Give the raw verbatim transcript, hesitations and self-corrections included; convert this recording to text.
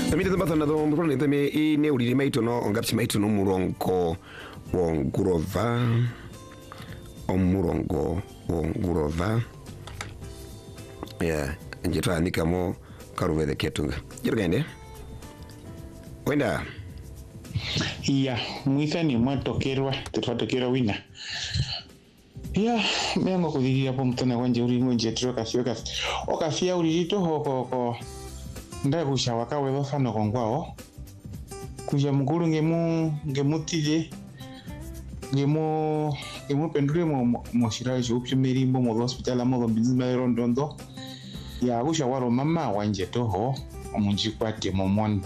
Tamite tabata na do mprone tame I ne uri maito no ngapsi maito no murongo wongurova omurongo wongurova ya njeta andika mo karuvede ketunga jirgende wenda iya mwithani mwatokerwa tutwatokerwa wina ya mengo kudiria po mtone wanje uri ngonje troka fioka okafia urito hoko ko nda kushawaka wewe fano kongwao kuja mukuru ngemu ngemutije ngemu ngemu pendure mo mo shiraje upimeri mo mo hospital mo bizima rondondo ya kushawaro mama wanje toho omunji kwate mo monda